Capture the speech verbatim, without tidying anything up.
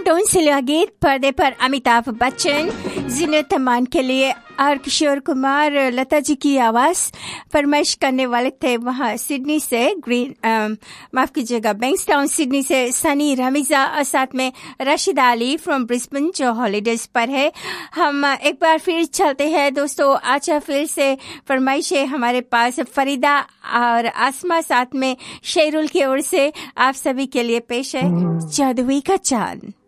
Cartoon सिल्वा गीत पर्दे पर अमिताभ बच्चन, जीनत अमान के लिए और किशोर कुमार, लता जी की आवाज फरमाइश करने वाले थे वहाँ सिडनी से ग्रीन माफ कीजिएगा बैंक्सटाउन सिडनी से सनी रमीजा और साथ में राशिदा अली फ्रॉम ब्रिस्बेन जो हॉलीडेज पर है। हम एक बार फिर चलते हैं दोस्तों, अच्छा फिर से फरमाइश है हमारे पास फरीदा और आसमा साथ में शेरुल की ओर से आप सभी के लिए पेश है जादुई का चांद।